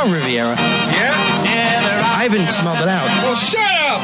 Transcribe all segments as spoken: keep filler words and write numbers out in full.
smell Riviera. Yeah? Ivan smelled it out. Well, shut up!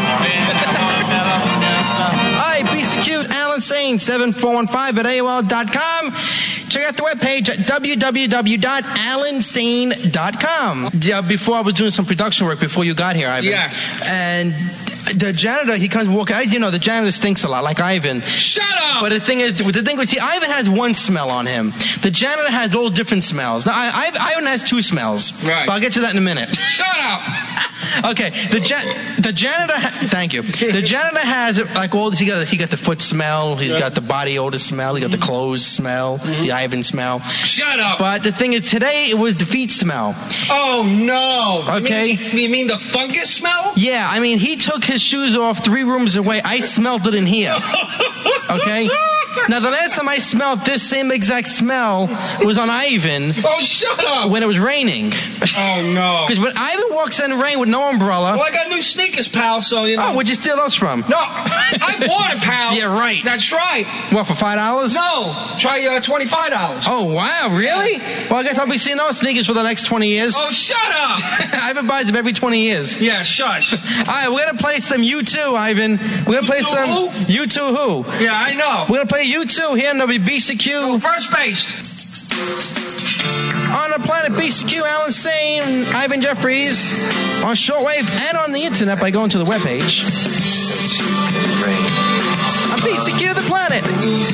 All right, B C Q, Alan Sane, seven four one five at A O L dot com. Check out the webpage at w w w dot alan sane dot com. Yeah, before I was doing some production work before you got here, Ivan. Yeah. And the janitor, he comes walking. As you know, the janitor stinks a lot, like Ivan. Shut up! But the thing is, the thing with Ivan has one smell on him. The janitor has all different smells. Now, I, I, Ivan has two smells. Right. But I'll get to that in a minute. Shut up! Okay, the ja- the janitor. Ha- thank you. The janitor has like all. He got he got the foot smell. He's got the body odor smell. He got the clothes smell. Mm-hmm. The Ivan smell. Shut up! But the thing is, today it was the feet smell. Oh no! Okay. You mean, you mean the fungus smell? Yeah, I mean he took his shoes off three rooms away. I smelled it in here. Okay. Now, the last time I smelled this same exact smell was on Ivan. Oh, shut up! When it was raining. Oh, no. Because when Ivan walks in the rain with no umbrella... Well, I got new sneakers, pal, so, you know... Oh, where'd you steal those from? No, I bought it, pal. Yeah, right. That's right. What, for five dollars? No, try uh, twenty-five dollars. Oh, wow, really? Yeah. Well, I guess I'll be seeing those sneakers for the next twenty years. Oh, shut up! Ivan buys them every twenty years. Yeah, shush. All right, we're going to play some U two, Ivan. We're going to play some... Who? U two who? Yeah, I know. We're going to play U two here on B C Q. Oh, first base. On the planet B C Q, Alan Sane, Ivan Jeffries, on shortwave and on the internet by going to the webpage. On B C Q, the planet.